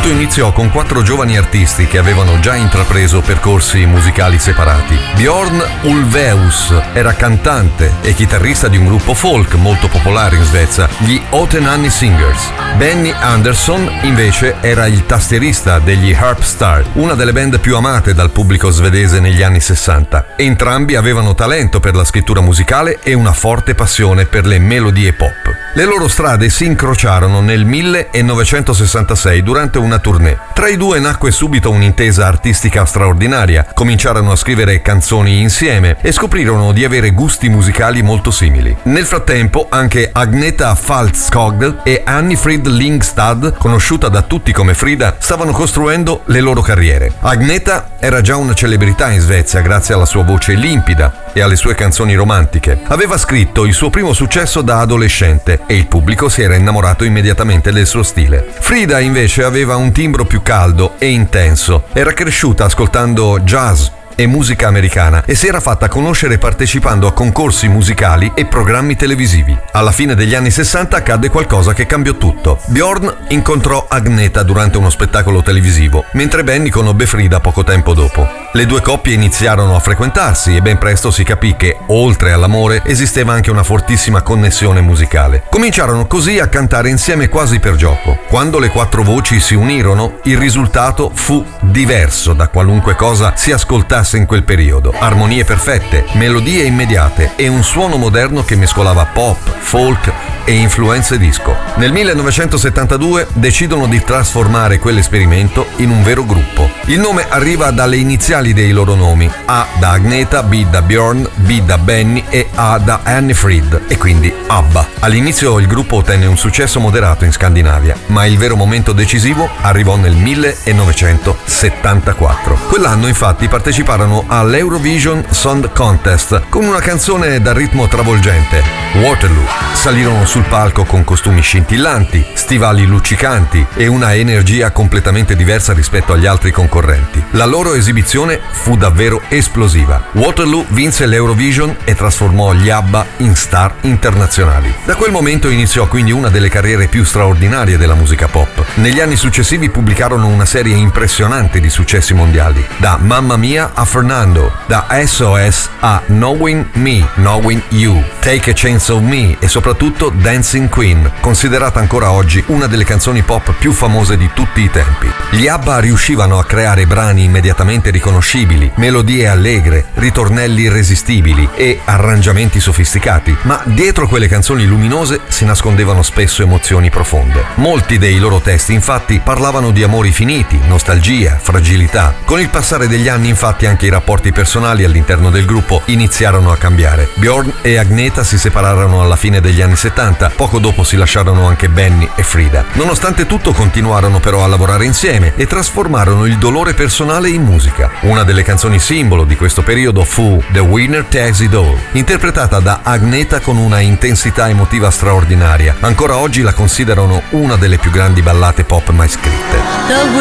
Tutto iniziò con 4 giovani artisti che avevano già intrapreso percorsi musicali separati. Björn Ulvaeus era cantante e chitarrista di un gruppo folk molto popolare in Svezia, gli Otenanni Singers. Benny Andersson invece era il tastierista degli Harpstar, una delle band più amate dal pubblico svedese negli anni 60. Entrambi avevano talento per la scrittura musicale e una forte passione per le melodie pop. Le loro strade si incrociarono nel 1966 durante una tournée. Tra i due nacque subito un'intesa artistica straordinaria, cominciarono a scrivere canzoni insieme e scoprirono di avere gusti musicali molto simili. Nel frattempo anche Agneta Faltskog e Annifrid Lyngstad, conosciuta da tutti come Frida, stavano costruendo le loro carriere. Agneta era già una celebrità in Svezia grazie alla sua voce limpida e alle sue canzoni romantiche. Aveva scritto il suo primo successo da adolescente e il pubblico si era innamorato immediatamente del suo stile. Frida invece aveva un timbro più caldo e intenso. Era cresciuta ascoltando jazz e musica americana e si era fatta conoscere partecipando a concorsi musicali e programmi televisivi. Alla fine degli anni 60 accadde qualcosa che cambiò tutto. Björn incontrò Agneta durante uno spettacolo televisivo, mentre Benny conobbe Frida poco tempo dopo. Le due coppie iniziarono a frequentarsi e ben presto si capì che, oltre all'amore, esisteva anche una fortissima connessione musicale. Cominciarono così a cantare insieme quasi per gioco. Quando le 4 voci si unirono, il risultato fu diverso da qualunque cosa si ascoltasse in quel periodo. Armonie perfette, melodie immediate e un suono moderno che mescolava pop, folk e influenze disco. Nel 1972 decidono di trasformare quell'esperimento in un vero gruppo. Il nome arriva dalle iniziali dei loro nomi: A da Agneta, B da Björn, B da Benny e A da Annifrid, e quindi ABBA. All'inizio il gruppo ottenne un successo moderato in Scandinavia, ma il vero momento decisivo arrivò nel 1974. Quell'anno infatti parteciparono all'Eurovision Song Contest con una canzone dal ritmo travolgente, Waterloo. Salirono sul palco con costumi scintillanti, stivali luccicanti e una energia completamente diversa rispetto agli altri concorrenti. La loro esibizione fu davvero esplosiva. Waterloo vinse l'Eurovision e trasformò gli ABBA in star internazionali. Da quel momento iniziò quindi una delle carriere più straordinarie della musica pop. Negli anni successivi pubblicarono una serie impressionante di successi mondiali, da Mamma Mia a Fernando, da SOS a Knowing Me, Knowing You, Take a Chance on Me e soprattutto Dancing Queen, considerata ancora oggi una delle canzoni pop più famose di tutti i tempi. Gli ABBA riuscivano a creare brani immediatamente riconoscibili, melodie allegre, ritornelli irresistibili e arrangiamenti sofisticati, ma dietro quelle canzoni luminose si nascondevano spesso emozioni profonde. Molti dei loro testi infatti parlavano di amori finiti, nostalgia, fragilità. Con il passare degli anni infatti anche i rapporti personali all'interno del gruppo iniziarono a cambiare. Björn e Agneta si separarono alla fine degli anni 70, poco dopo si lasciarono anche Benny e Frida. Nonostante tutto continuarono però a lavorare insieme e trasformarono il dolore personale in musica. Una delle canzoni simbolo di questo periodo fu The Winner Takes It All, interpretata da Agneta con una intensità emotiva straordinaria. Ancora oggi la considerano una delle più grandi ballate pop mai scritte.